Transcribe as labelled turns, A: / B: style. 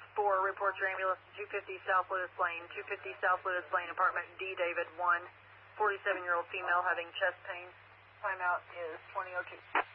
A: 4, reports your ambulance to 250 South Lewis Lane. 250 South Lewis Lane, apartment D, David 1, 47-year-old female having chest pain. Timeout is 20:02.